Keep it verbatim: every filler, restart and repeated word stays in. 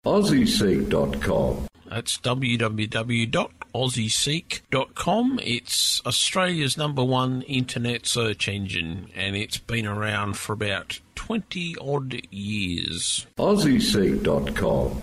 Aussie Seek dot com. That's w w w dot aussie seek dot com. It's Australia's number one internet search engine, and it's been around for about twenty odd years. Aussie Seek dot com.